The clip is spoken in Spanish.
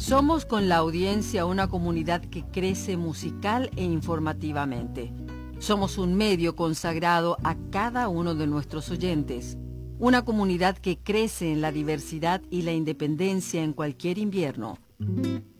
Somos con la audiencia una comunidad que crece musical e informativamente. Somos un medio consagrado a cada uno de nuestros oyentes. Una comunidad que crece en la diversidad y la independencia en cualquier invierno.